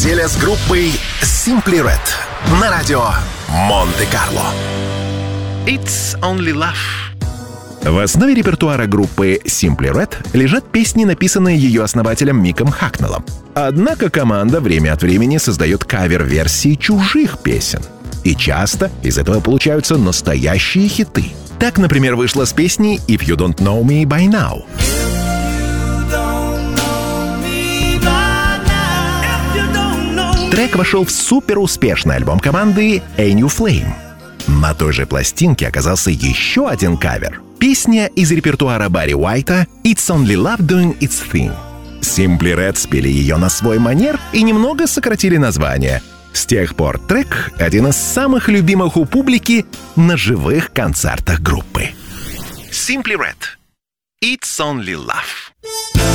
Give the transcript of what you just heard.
неделя с группой Simply Red на радио Монте-Карло. It's Only Love. В основе репертуара группы Simply Red лежат песни, написанные ее основателем Миком Хакнеллом. Однако команда время от времени создает кавер-версии чужих песен. И часто из этого получаются настоящие хиты. Так, например, вышло с песней «If You Don't Know Me By Now». Трек вошел в суперуспешный альбом команды «A New Flame». На той же пластинке оказался еще один кавер. Песня из репертуара Барри Уайта «It's Only Love Doing Its Thing». Simply Red спели ее на свой манер и немного сократили название. С тех пор трек — один из самых любимых у публики на живых концертах группы. Simply Red. It's Only Love.